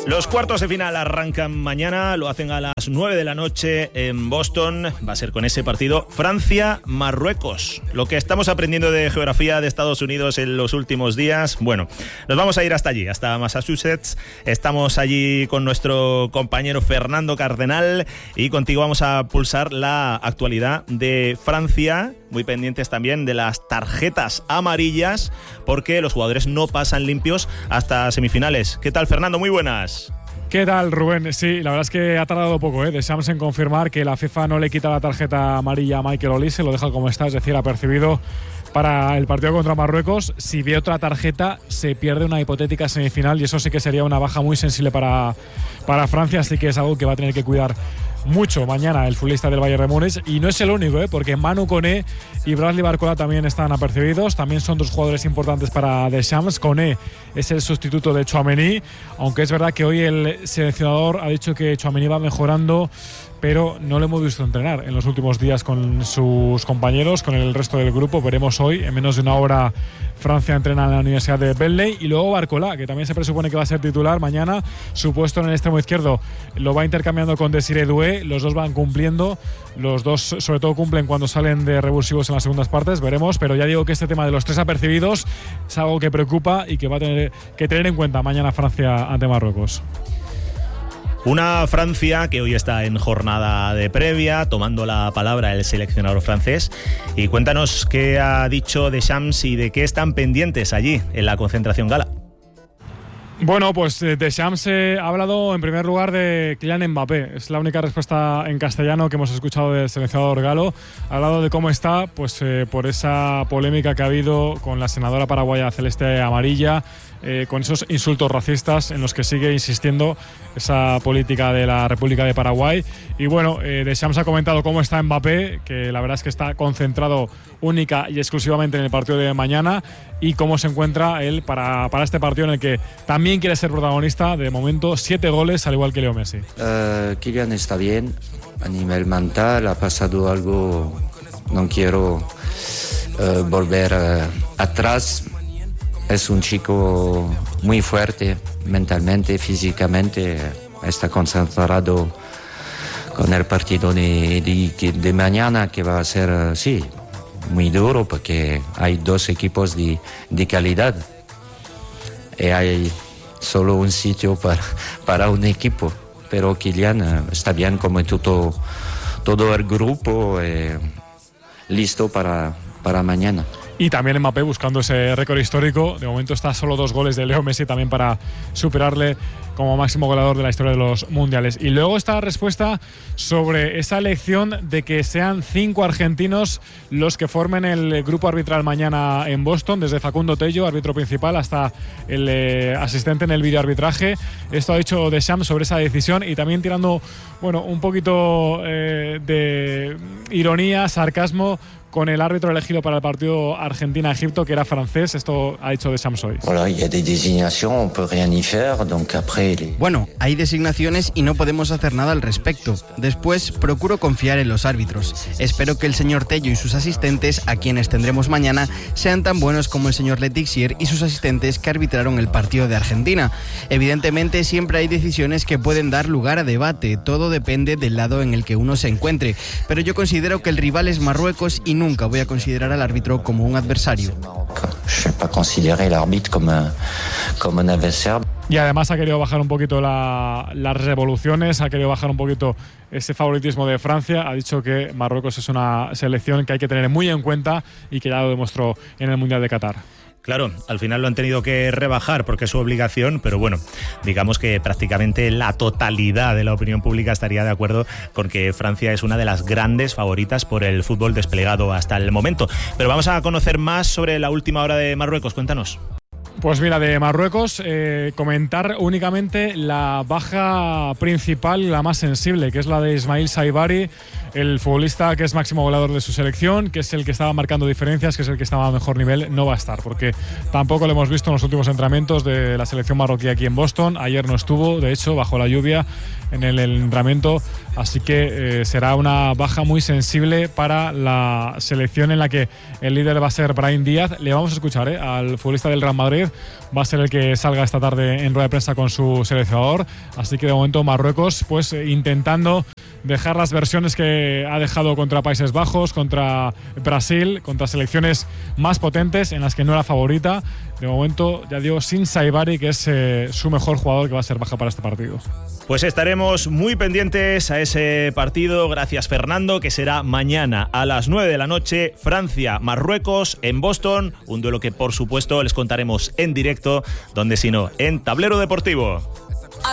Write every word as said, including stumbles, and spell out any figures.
Los cuartos de final arrancan mañana, lo hacen a las nueve de la noche en Boston. Va a ser con ese partido Francia-Marruecos. Lo que estamos aprendiendo de geografía de Estados Unidos en los últimos días, bueno, nos vamos a ir hasta allí, hasta Massachusetts. Estamos allí con nuestro compañero Fernando Cardenal y contigo vamos a pulsar la actualidad de Francia. Muy pendientes también de las tarjetas amarillas, porque los jugadores no pasan limpios hasta semifinales. ¿Qué tal, Fernando? Muy buenas. ¿Qué tal, Rubén? Sí, la verdad es que ha tardado poco, ¿eh? Deschamps en confirmar que la FIFA no le quita la tarjeta amarilla a Michael Olise, lo deja como está, es decir, apercibido para el partido contra Marruecos. Si ve otra tarjeta, se pierde una hipotética semifinal y eso sí que sería una baja muy sensible para, para Francia, así que es algo que va a tener que cuidar mucho mañana el futbolista del Bayern de Múnich. Y no es el único, ¿eh? Porque Manu Koné y Bradley Barcola también están apercibidos, también son dos jugadores importantes para Deschamps. Koné es el sustituto de Tchouaméni, aunque es verdad que hoy el seleccionador ha dicho que Tchouaméni va mejorando, pero no lo hemos visto entrenar en los últimos días con sus compañeros, con el resto del grupo. Veremos hoy, en menos de una hora, Francia entrena en la Universidad de Bentley. Y luego Barcola, que también se presupone que va a ser titular mañana. Su puesto en el extremo izquierdo lo va intercambiando con Desiré Doué. Los dos van cumpliendo. Los dos, sobre todo, cumplen cuando salen de revulsivos en las segundas partes. Veremos, pero ya digo que este tema de los tres apercibidos es algo que preocupa y que va a tener que tener en cuenta mañana Francia ante Marruecos. Una Francia que hoy está en jornada de previa, tomando la palabra el seleccionador francés. Y cuéntanos qué ha dicho Deschamps y de qué están pendientes allí en la concentración gala. Bueno, pues Deschamps eh, ha hablado en primer lugar de Kylian Mbappé. Es la única respuesta en castellano que hemos escuchado del seleccionador galo. Ha hablado de cómo está, pues eh, por esa polémica que ha habido con la senadora paraguaya celeste amarilla, eh, con esos insultos racistas en los que sigue insistiendo esa política de la República de Paraguay. Y bueno, eh, Deschamps ha comentado cómo está Mbappé, que la verdad es que está concentrado única y exclusivamente en el partido de mañana, y cómo se encuentra él para, para este partido en el que también quiere ser protagonista. De momento, siete goles, al igual que Leo Messi. Uh, Kylian está bien a nivel mental, ha pasado algo, no quiero uh, volver uh, atrás. Es un chico muy fuerte mentalmente, físicamente, está concentrado con el partido de, de, de mañana, que va a ser, sí, muy duro, porque hay dos equipos de, de calidad y hay solo un sitio para, para un equipo. Pero Kylian está bien, como todo, todo el grupo, eh, listo para, para mañana. Y también Mbappé buscando ese récord histórico. De momento está solo dos goles de Leo Messi también para superarle como máximo goleador de la historia de los mundiales. Y luego esta respuesta sobre esa elección de que sean cinco argentinos los que formen el grupo arbitral mañana en Boston, desde Facundo Tello, árbitro principal, hasta el eh, asistente en el videoarbitraje. Esto ha dicho Deschamps sobre esa decisión, y también tirando, bueno, un poquito eh, de ironía, sarcasmo, con el árbitro elegido para el partido Argentina-Egipto, que era francés. Esto ha dicho Deschamps hoy. Bueno, hay designaciones y no podemos hacer nada al respecto. Después, procuro confiar en los árbitros. Espero que el señor Tello y sus asistentes, a quienes tendremos mañana, sean tan buenos como el señor Letixier y sus asistentes que arbitraron el partido de Argentina. Evidentemente, siempre hay decisiones que pueden dar lugar a debate. Todo depende del lado en el que uno se encuentre. Pero yo considero que el rival es Marruecos y nunca voy a considerar al árbitro como un adversario. Y además ha querido bajar un poquito la, las revoluciones, ha querido bajar un poquito ese favoritismo de Francia. Ha dicho que Marruecos es una selección que hay que tener muy en cuenta y que ya lo demostró en el Mundial de Qatar. Claro, al final lo han tenido que rebajar porque es su obligación, pero bueno, digamos que prácticamente la totalidad de la opinión pública estaría de acuerdo con que Francia es una de las grandes favoritas por el fútbol desplegado hasta el momento. Pero vamos a conocer más sobre la última hora de Marruecos. Cuéntanos. Pues mira, de Marruecos, eh, comentar únicamente la baja principal y la más sensible, que es la de Ismail Saibari, el futbolista que es máximo goleador de su selección, que es el que estaba marcando diferencias, que es el que estaba a mejor nivel. No va a estar, porque tampoco lo hemos visto en los últimos entrenamientos de la selección marroquí aquí en Boston. Ayer no estuvo, de hecho, bajo la lluvia en el entrenamiento, así que eh, será una baja muy sensible para la selección, en la que el líder va a ser Brahim Díaz. Le vamos a escuchar eh, al futbolista del Real Madrid Nasser va a ser el que salga esta tarde en rueda de prensa con su seleccionador. Así que de momento Marruecos pues intentando dejar las versiones que ha dejado contra Países Bajos, contra Brasil, contra selecciones más potentes en las que no era favorita. De momento, ya digo, sin Saibari, que es eh, su mejor jugador, que va a ser baja para este partido. Pues estaremos muy pendientes a ese partido. Gracias, Fernando, que será mañana a las nueve de la noche, Francia-Marruecos en Boston. Un duelo que, por supuesto, les contaremos en directo, donde si no, en Tablero Deportivo.